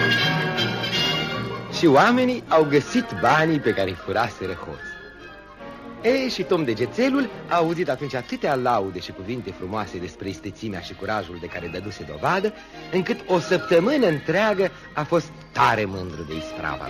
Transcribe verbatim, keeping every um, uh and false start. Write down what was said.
Și oamenii au găsit banii pe care îi furaseră hoții. E, și Tom Degețelul a auzit atunci atâtea laude și cuvinte frumoase despre istețimea și curajul de care dăduse dovadă, încât o săptămână întreagă a fost tare mândru de isprava